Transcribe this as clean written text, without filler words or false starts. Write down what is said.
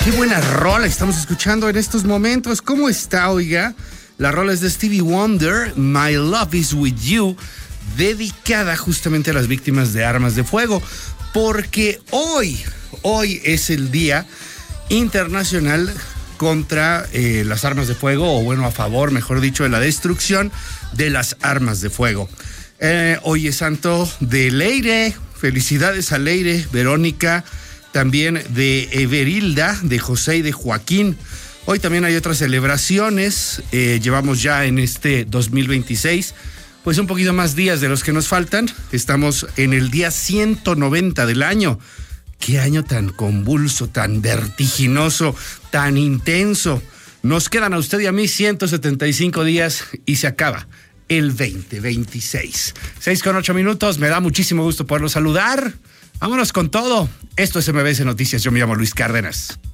Qué buena rola estamos escuchando en estos momentos. ¿Cómo está, oiga? La rola es de Stevie Wonder, My Love Is With You, dedicada justamente a las víctimas de armas de fuego, porque hoy es el Día Internacional contra las armas de fuego, o bueno, a favor, mejor dicho, de la destrucción de las armas de fuego. Hoy es santo de Leire, felicidades a Leire, Verónica, también de Everilda, de José y de Joaquín. Hoy también hay otras celebraciones, llevamos ya en este 2026, pues un poquito más días de los que nos faltan. Estamos en el día 190 del año. Qué año tan convulso, tan vertiginoso, tan intenso. Nos quedan a usted y a mí 175 días y se acaba el 2026. 6:08, me da muchísimo gusto poderlo saludar. Vámonos con todo. Esto es MBS Noticias, yo me llamo Luis Cárdenas.